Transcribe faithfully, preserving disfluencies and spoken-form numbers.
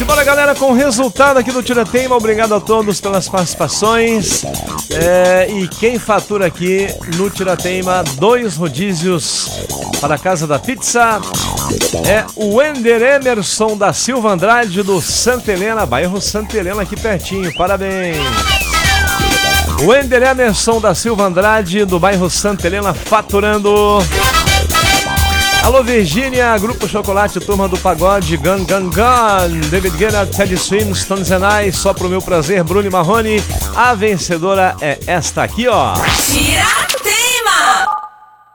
Simbora, galera, com o resultado aqui do Tirateima. Obrigado a todos pelas participações. É, e quem fatura aqui no Tirateima dois rodízios para a Casa da Pizza é o Wender Emerson da Silva Andrade, do Santa Helena, bairro Santa Helena, aqui pertinho. Parabéns. O Wender Emerson da Silva Andrade, do bairro Santa Helena, faturando. Alô, Virgínia, Grupo Chocolate, Turma do Pagode, Gun Gun Gun, David Guetta, Teddy Swims, Stones and I, Só Pro Meu Prazer, Bruno Marrone. A vencedora é esta aqui, ó. Tira!